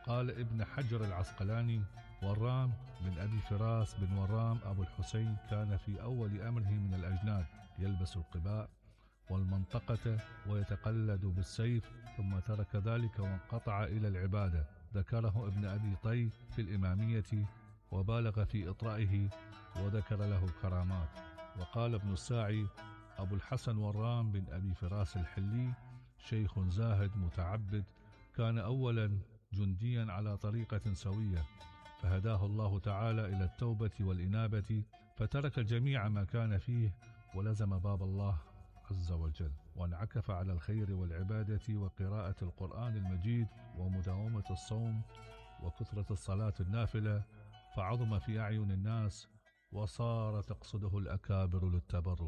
قال ابن حجر العسقلاني: ورام بن أبي فراس بن ورام أبو الحسين كان في أول أمره من الأجناد، يلبس القباء والمنطقة ويتقلد بالسيف، ثم ترك ذلك وانقطع إلى العبادة. ذكره ابن أبي طي في الإمامية وبالغ في إطرائه وذكر له كرامات. وقال ابن الساعي: أبو الحسن ورام بن أبي فراس الحلي شيخ زاهد متعبد، كان أولا جنديا على طريقة سوية، فهداه الله تعالى إلى التوبة والإنابة، فترك جميع ما كان فيه ولزم باب الله عز وجل، وانعكف على الخير والعبادة وقراءة القرآن المجيد ومداومة الصوم وكثرة الصلاة النافلة، فعظم في أعين الناس وصار تقصده الأكابر للتبرك.